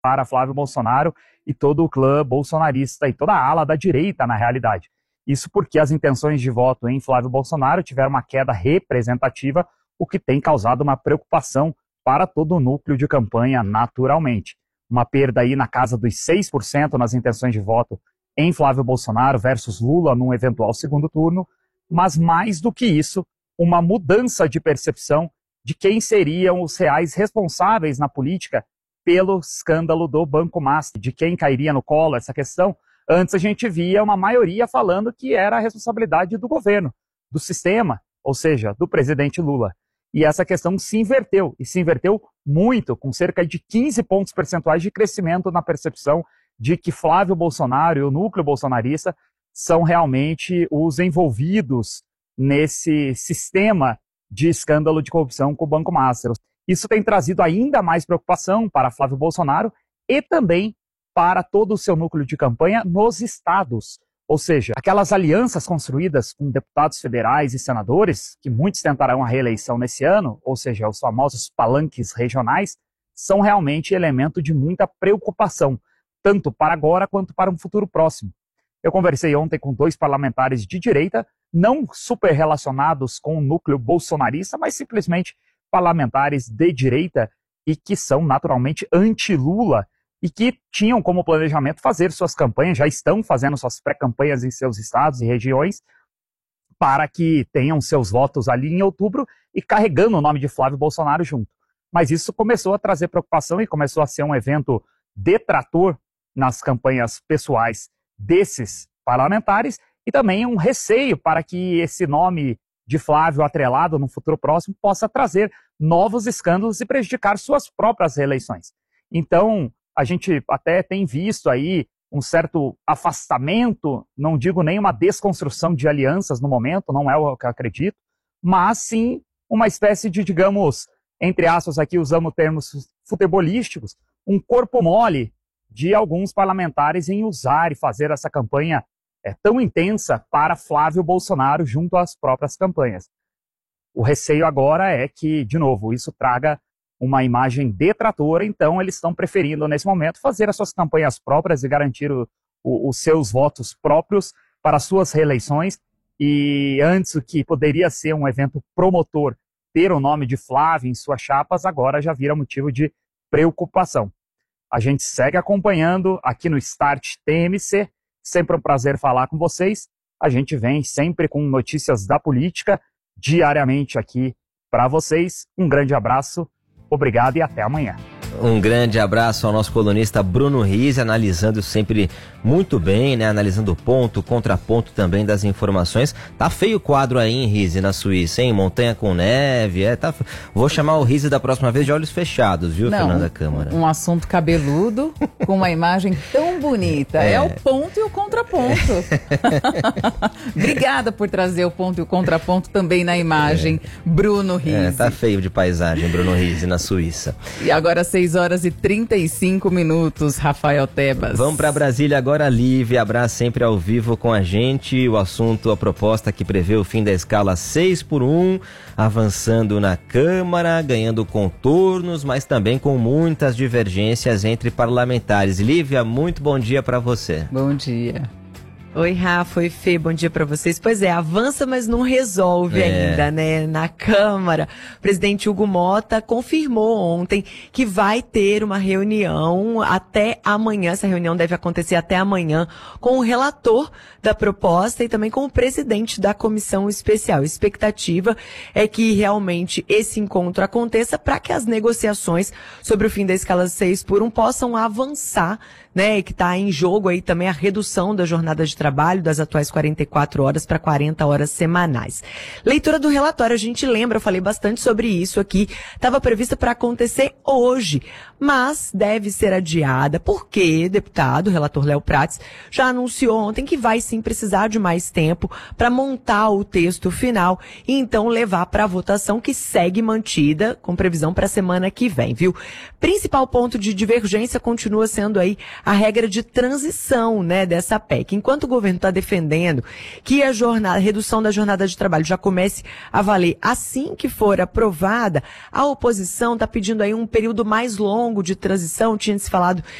para Flávio Bolsonaro e todo o clã bolsonarista e toda a ala da direita, na realidade. Isso porque as intenções de voto em Flávio Bolsonaro tiveram uma queda representativa, o que tem causado uma preocupação para todo o núcleo de campanha, naturalmente. Uma perda aí na casa dos 6% nas intenções de voto em Flávio Bolsonaro versus Lula num eventual segundo turno, mas mais do que isso, uma mudança de percepção de quem seriam os reais responsáveis na política pelo escândalo do Banco Master, de quem cairia no colo essa questão. Antes a gente via uma maioria falando que era a responsabilidade do governo, do sistema, ou seja, do presidente Lula. E essa questão se inverteu, e se inverteu muito, com cerca de 15 pontos percentuais de crescimento na percepção de que Flávio Bolsonaro e o núcleo bolsonarista são realmente os envolvidos nesse sistema de escândalo de corrupção com o Banco Master. Isso tem trazido ainda mais preocupação para Flávio Bolsonaro e também para todo o seu núcleo de campanha nos estados. Ou seja, aquelas alianças construídas com deputados federais e senadores, que muitos tentarão a reeleição nesse ano, ou seja, os famosos palanques regionais, são realmente elemento de muita preocupação, tanto para agora quanto para um futuro próximo. Eu conversei ontem com 2 parlamentares de direita, não super relacionados com o núcleo bolsonarista, mas simplesmente parlamentares de direita e que são naturalmente anti-Lula e que tinham como planejamento fazer suas campanhas, já estão fazendo suas pré-campanhas em seus estados e regiões, para que tenham seus votos ali em outubro e carregando o nome de Flávio Bolsonaro junto. Mas isso começou a trazer preocupação e começou a ser um evento detrator nas campanhas pessoais desses parlamentares e também um receio para que esse nome de Flávio atrelado no futuro próximo possa trazer novos escândalos e prejudicar suas próprias reeleições. Então, a gente até tem visto aí um certo afastamento, não digo nem uma desconstrução de alianças no momento, não é o que eu acredito, mas sim uma espécie de, digamos, entre aspas aqui usamos termos futebolísticos, um corpo mole de alguns parlamentares em usar e fazer essa campanha tão intensa para Flávio Bolsonaro junto às próprias campanhas. O receio agora é que, de novo, isso traga uma imagem detratora, então eles estão preferindo, nesse momento, fazer as suas campanhas próprias e garantir os seus votos próprios para as suas reeleições, e antes o que poderia ser um evento promotor ter o nome de Flávio em suas chapas, agora já vira motivo de preocupação. A gente segue acompanhando aqui no Start TMC, sempre um prazer falar com vocês, a gente vem sempre com notícias da política, diariamente aqui para vocês. Um grande abraço, obrigado e até amanhã. Um grande abraço ao nosso colunista Bruno Rizzi, analisando sempre muito bem, né? Analisando ponto, contraponto também das informações. Tá feio o quadro aí, hein, Rizzi, na Suíça, hein? Montanha com neve, tá... Vou chamar o Rizzi da próxima vez de olhos fechados, viu, Fernanda Câmara? Um assunto cabeludo, com uma imagem tão bonita. É o ponto e o contraponto. Obrigada por trazer o ponto e o contraponto também na imagem, Bruno Rizzi. Tá feio de paisagem, Bruno Rizzi, na Suíça. E agora 6h35, Rafael Tebas. Vamos para Brasília agora, Lívia Abraz sempre ao vivo com a gente. O assunto, a proposta que prevê o fim da escala 6x1, avançando na Câmara, ganhando contornos, mas também com muitas divergências entre parlamentares. Lívia, muito bom dia para você. Bom dia. Oi, Rafa, oi, Fê, bom dia pra vocês. Pois é, avança, mas não resolve ainda, né? Na Câmara, o presidente Hugo Motta confirmou ontem que vai ter uma reunião até amanhã. Essa reunião deve acontecer até amanhã com o relator da proposta e também com o presidente da comissão especial. A expectativa é que realmente esse encontro aconteça para que as negociações sobre o fim da escala 6x1 possam avançar, né? E que está em jogo aí também a redução da jornada de trabalho das atuais 44 horas para 40 horas semanais. Leitura do relatório, a gente lembra, eu falei bastante sobre isso aqui, estava prevista para acontecer hoje, mas deve ser adiada, porque o relator Léo Prates, já anunciou ontem que vai sim precisar de mais tempo para montar o texto final e então levar para a votação, que segue mantida com previsão para a semana que vem, viu? Principal ponto de divergência continua sendo aí a regra de transição, né, dessa PEC. Enquanto o governo está defendendo que a redução da jornada de trabalho já comece a valer assim que for aprovada, a oposição está pedindo aí um período mais longo longo de transição, tinha se falado